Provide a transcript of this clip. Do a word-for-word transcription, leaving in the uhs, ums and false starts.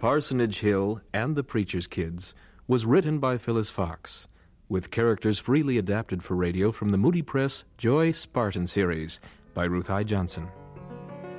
Parsonage Hill and the Preacher's Kids was written by Phyllis Fox, with characters freely adapted for radio from the Moody Press Joy Spartan series by Ruth I. Johnson.